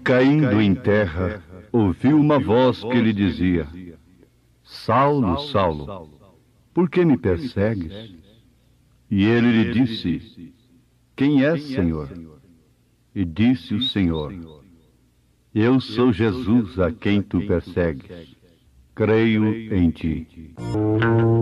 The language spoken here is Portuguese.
caindo em terra, ouviu uma voz que lhe dizia: Saulo, Saulo, por que me persegues? E ele lhe disse: Quem és, Senhor? E disse o Senhor: Eu sou Jesus a quem tu persegues. Creio em ti.